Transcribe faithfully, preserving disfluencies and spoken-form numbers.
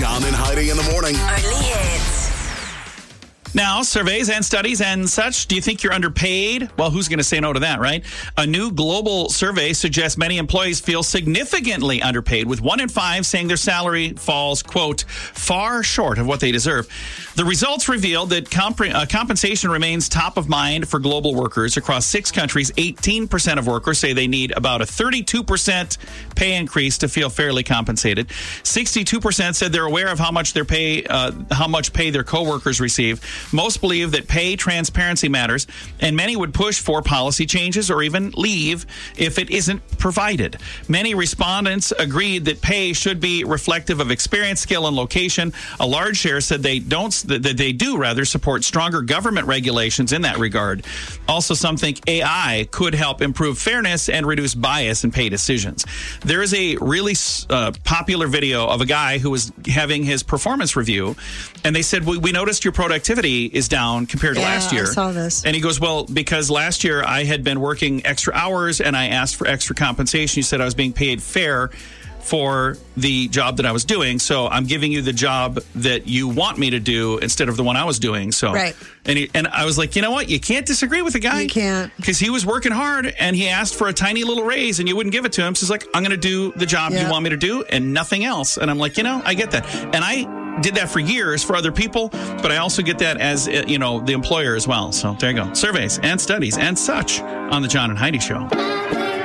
John and Heidi in the morning. Only hits. Now, surveys and studies and such, do you think you're underpaid? Well, who's going to say no to that, right? A new global survey suggests many employees feel significantly underpaid, with one in five saying their salary falls, quote, far short of what they deserve. The results revealed that comp- uh, compensation remains top of mind for global workers. Across six countries, eighteen percent of workers say they need about a thirty-two percent pay increase to feel fairly compensated. sixty-two percent said they're aware of how much their pay, uh, how much pay their coworkers receive. Most believe that pay transparency matters, and many would push for policy changes or even leave if it isn't provided. Many respondents agreed that pay should be reflective of experience, skill, and location. A large share said they don't, that they do rather support stronger government regulations in that regard. Also, some think A I could help improve fairness and reduce bias in pay decisions. There is a really uh, popular video of a guy who was having his performance review, and they said, we, we noticed your productivity is down compared to yeah, last year. I saw this. And he goes, well, because last year I had been working extra hours and I asked for extra compensation. You said I was being paid fair for the job that I was doing. So I'm giving you the job that you want me to do instead of the one I was doing. So, right. And, he, and I was like, you know what? You can't disagree with the guy. You can't. Because he was working hard and he asked for a tiny little raise and you wouldn't give it to him. So he's like, I'm going to do the job yep. you want me to do and nothing else. And I'm like, you know, I get that. And I did that for years for other people, but I also get that as, you know, the employer as well. So there you go. Surveys and studies and such on the John and Heidi Show.